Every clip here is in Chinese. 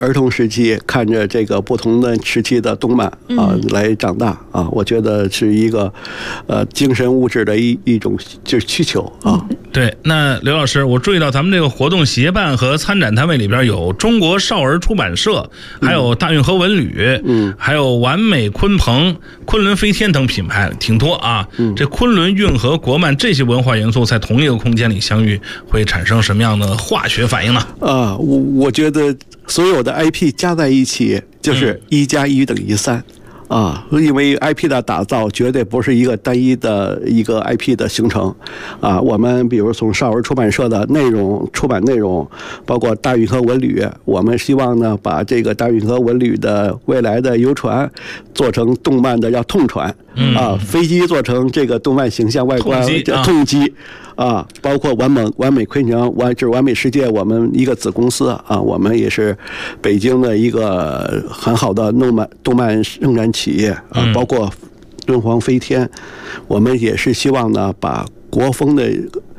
儿童时期看着这个不同的时期的动漫啊来长大啊，我觉得是一个精神物质的一种就是需求啊。 对，那刘老师，我注意到咱们这个活动协办和参展单位里边有中国少儿出版社，还有大运河文旅，还有完美鲲鹏、昆仑飞天等品牌，挺多啊。这昆仑运河国漫这些文化元素在同一个空间里相遇，会产生什么样的化学反应呢？ 我觉得所有的 IP 加在一起就是1+1等于3。因为 IP 的打造绝对不是一个单一的一个 IP 的形成，我们比如从少儿出版社的内容出版内容，包括大运河文旅，我们希望呢把这个大运河文旅的未来的游船做成动漫的叫痛船，飞机做成这个动漫形象外观痛机。包括完美昆城就是完美世界，我们一个子公司我们也是北京的一个很好的动漫生产企业包括敦煌飞天，我们也是希望呢把国风的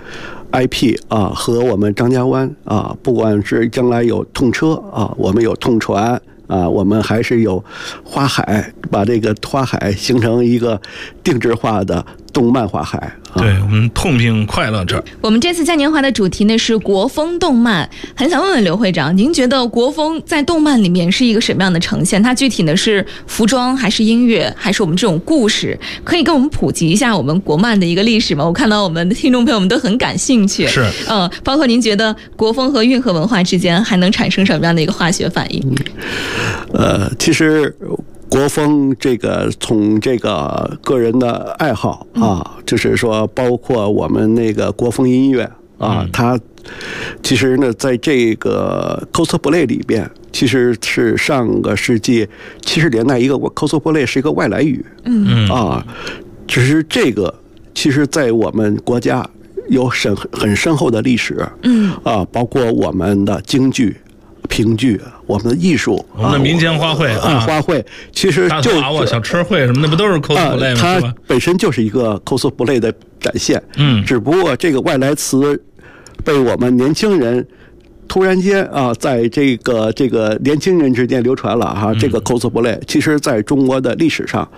IP 和我们张家湾不管是将来有痛车我们有痛船我们还是有花海，把这个花海形成一个定制化的动漫花海。 对，我们痛并快乐着。 我们这次嘉年华的主题呢是国风动漫，很想问问刘会长，您觉得国风在动漫里面是一个什么样的呈现？它具体呢是服装还是音乐还是我们这种故事？可以跟我们普及一下我们国漫的一个历史吗？我看到我们的听众朋友们都很感兴趣。 是， 包括您觉得国风和运河文化之间还能产生什么样的一个化学反应？ 其实国风这个从这个个人的爱好就是说包括我们那个国风音乐它其实呢在这个 cosplay 里边其实是上个世纪70年代一个 cosplay 是一个外来语只是这个其实在我们国家有很深厚的历史包括我们的京剧评剧，我们的艺术， 我们的民间花卉花卉其实就大小车会什么的不都是 cosplay 吗？ 它本身就是一个 cosplay 的展现，只不过这个外来词被我们年轻人突然间在这个年轻人之间流传了这个 cosplay，其实在中国的历史上